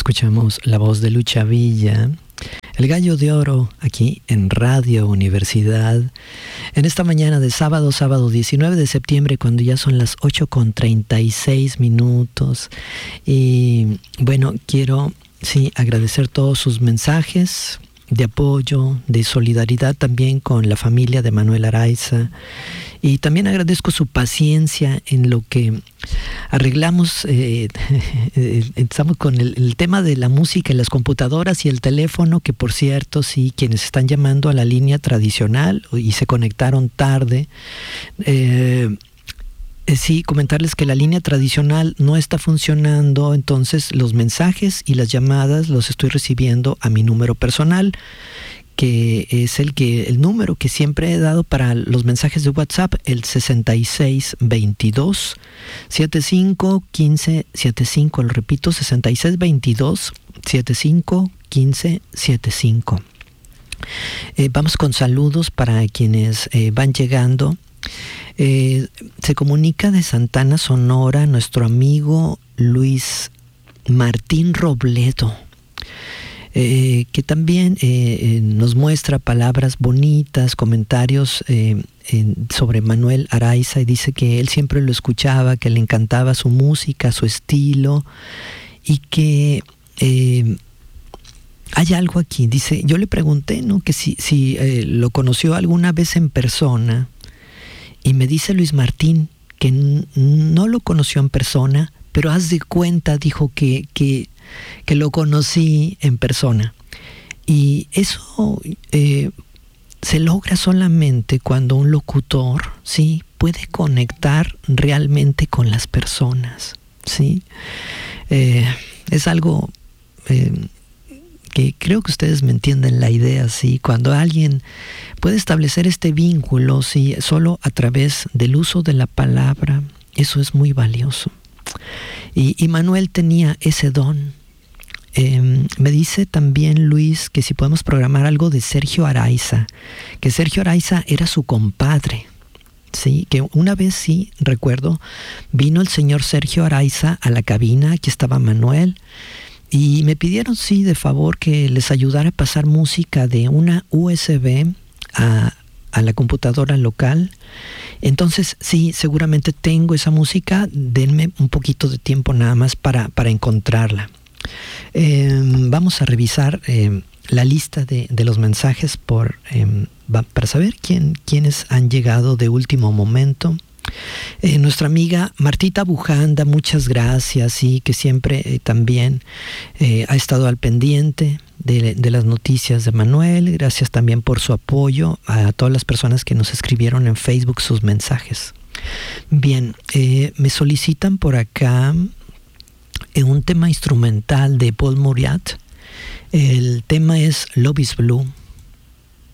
Escuchamos la voz de Lucha Villa, el gallo de oro, aquí en Radio Universidad, en esta mañana de sábado 19 de septiembre, cuando ya son las 8:36. Y bueno, quiero agradecer todos sus mensajes de apoyo, de solidaridad también con la familia de Manuel Araiza. Y también agradezco su paciencia en lo que arreglamos. Estamos con el tema de la música y las computadoras y el teléfono, que por cierto, sí, quienes están llamando a la línea tradicional y se conectaron tarde, sí, comentarles que la línea tradicional no está funcionando, entonces los mensajes y las llamadas los estoy recibiendo a mi número personal, que es el número que siempre he dado para los mensajes de WhatsApp, el 6622 75 15 75. Lo repito, 6622 75 15 75. Vamos con saludos para quienes van llegando. Se comunica de Santana, Sonora, nuestro amigo Luis Martín Robledo, que también nos muestra palabras bonitas, comentarios sobre Manuel Araiza, y dice que él siempre lo escuchaba, que le encantaba su música, su estilo, y que hay algo aquí. Dice, yo le pregunté, ¿no?, que si lo conoció alguna vez en persona, y me dice Luis Martín que no lo conoció en persona, pero haz de cuenta, dijo que lo conocí en persona. Y eso se logra solamente cuando un locutor, ¿sí?, puede conectar realmente con las personas, ¿sí? Es algo que creo que ustedes me entienden la idea, ¿sí? Cuando alguien puede establecer este vínculo, ¿sí?, solo a través del uso de la palabra, eso es muy valioso. Y Manuel tenía ese don. Me dice también Luis que si podemos programar algo de Sergio Araiza, que Sergio Araiza era su compadre, sí, que una vez, sí, recuerdo, vino el señor Sergio Araiza a la cabina, aquí estaba Manuel, y me pidieron, sí, de favor, que les ayudara a pasar música de una USB a la computadora local. Entonces, sí, seguramente tengo esa música. Denme un poquito de tiempo nada más para encontrarla. Vamos a revisar la lista de los mensajes para saber quiénes han llegado de último momento. Nuestra amiga Martita Bujanda, muchas gracias, sí, que siempre también ha estado al pendiente de las noticias de Manuel. Gracias también por su apoyo a todas las personas que nos escribieron en Facebook sus mensajes. Bien, me solicitan por acá un tema instrumental de Paul Moriat. El tema es Love is Blue.